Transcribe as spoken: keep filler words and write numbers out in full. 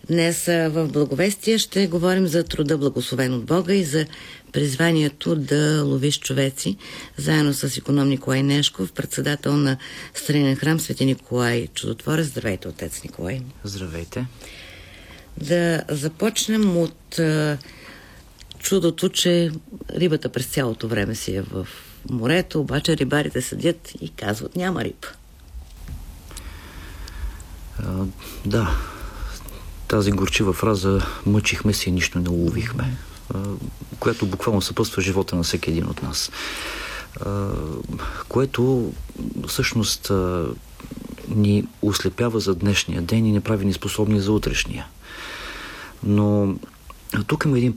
Днес в Благовестие ще говорим за труда благословен от Бога и за призванието да ловиш човеци, заедно с иконом Николай Нешков, председател на Старинен храм Свети Николай Чудотворец. Здравейте, отец Николай. Здравейте. Да започнем от а, чудото, че рибата през цялото време си е в морето, обаче рибарите седят и казват: няма риба. А, да, тази горчива фраза „мъчихме се и нищо не уловихме“, а, която буквално съпътства живота на всеки един от нас. А, което всъщност а, ни ослепява за днешния ден и не прави ни способни за утрешния. Но тук има един